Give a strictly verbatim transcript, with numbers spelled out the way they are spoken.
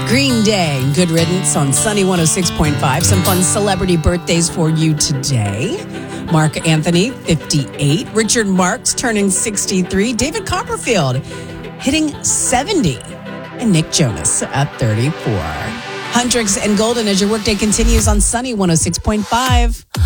Green Day, Good Riddance on Sunny one oh six point five. Some fun celebrity birthdays for you today. Mark Anthony, fifty-eight. Richard Marx turning sixty-three. David Copperfield hitting seventy. And Nick Jonas at thirty-four. Huntrix and Golden as your workday continues on Sunny one oh six point five.